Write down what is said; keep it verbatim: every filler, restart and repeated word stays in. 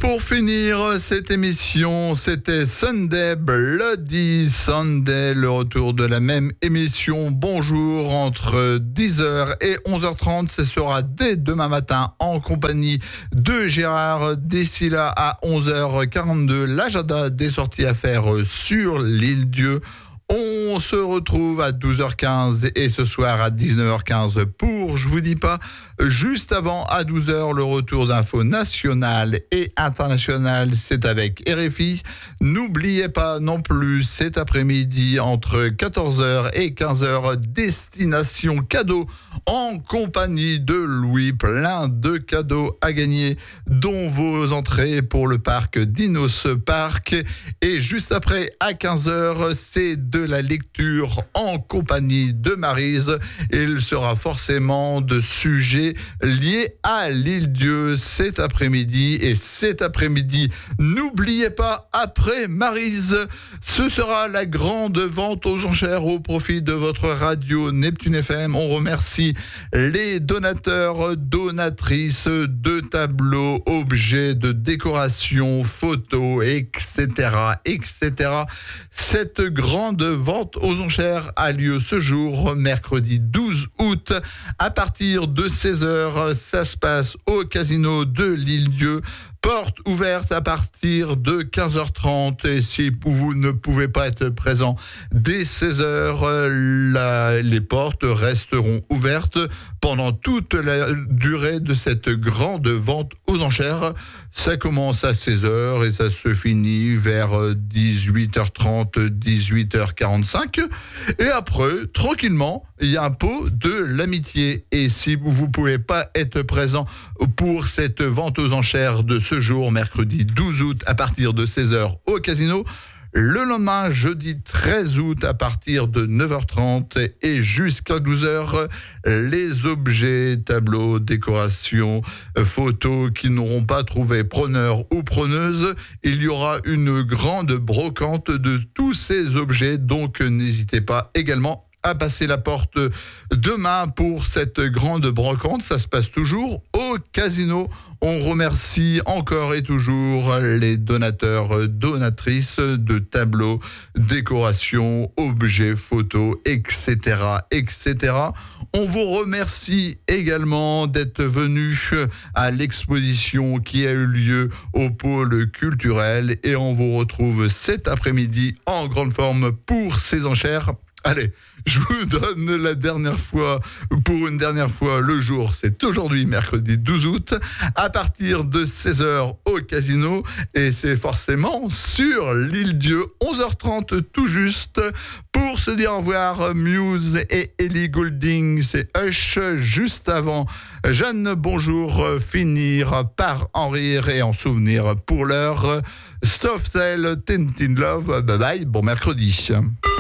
Pour finir cette émission, c'était Sunday, Bloody Sunday, le retour de la même émission. Bonjour, entre dix heures et onze heures trente, ce sera dès demain matin en compagnie de Gérard. D'ici là, à onze heures quarante-deux, l'agenda des sorties à faire sur l'île Dieu. On se retrouve à douze heures quinze et ce soir à dix-neuf heures quinze pour, je vous dis pas, juste avant à douze heures, le retour d'infos nationales et internationales, c'est avec R F I. N'oubliez pas non plus cet après-midi entre quatorze heures et quinze heures, destination cadeau en compagnie de Louis, plein de cadeaux à gagner, dont vos entrées pour le parc Dinos Park. Et juste après, à quinze heures, c'est de la lecture en compagnie de Maryse. Il sera forcément de sujets liés à l'île Dieu cet après-midi. Et cet après-midi, n'oubliez pas, après Maryse, ce sera la grande vente aux enchères au profit de votre radio Neptune F M. On remercie les donateurs, donatrices de tableaux, objets de décoration, photos, et cetera, et cetera. Cette grande vente aux enchères a lieu ce jour, mercredi douze août, à partir de seize heures. Ça se passe au casino de l'île Dieu. Porte ouverte à partir de quinze heures trente, et si vous ne pouvez pas être présent dès seize heures, la, les portes resteront ouvertes pendant toute la durée de cette grande vente aux enchères. Ça commence à seize heures et ça se finit vers dix-huit heures trente, dix-huit heures quarante-cinq. Et après, tranquillement, il y a un pot de l'amitié. Et si vous ne pouvez pas être présent pour cette vente aux enchères de ce jour, mercredi douze août, à partir de seize heures au casino, le lendemain, jeudi treize août, à partir de neuf heures trente et jusqu'à douze heures, les objets, tableaux, décorations, photos qui n'auront pas trouvé preneur ou preneuse, il y aura une grande brocante de tous ces objets, donc n'hésitez pas également à passer la porte demain pour cette grande brocante. Ça se passe toujours au casino. On remercie encore et toujours les donateurs, donatrices de tableaux, décorations, objets, photos, et cetera, et cetera. On vous remercie également d'être venus à l'exposition qui a eu lieu au pôle culturel, et on vous retrouve cet après-midi en grande forme pour ces enchères. Allez, je vous donne la dernière fois, pour une dernière fois, le jour, c'est aujourd'hui, mercredi douze août, à partir de seize heures au casino, et c'est forcément sur l'île Dieu, onze heures trente tout juste, pour se dire au revoir. Muse et Ellie Goulding, c'est Hush, juste avant Jeanne Bonjour, finir par en rire et en souvenir pour l'heure. Stuff Tale, Tintin Love, bye bye, bon mercredi.